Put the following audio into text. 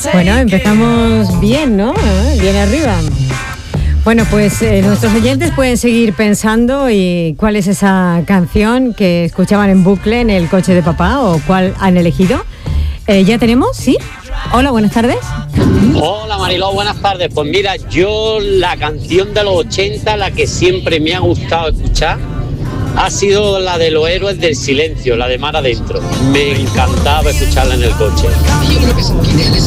Bueno, empezamos bien, ¿no? Bien arriba. Bueno, pues nuestros oyentes pueden seguir pensando y cuál es esa canción que escuchaban en bucle en el coche de papá o cuál han elegido. ¿Ya tenemos? ¿Sí? Hola, buenas tardes. Hola Mariló, buenas tardes. Pues mira, yo la canción de los 80, la que siempre me ha gustado escuchar, ha sido la de Los Héroes del Silencio, la de Mar Adentro. Me encantaba escucharla en el coche.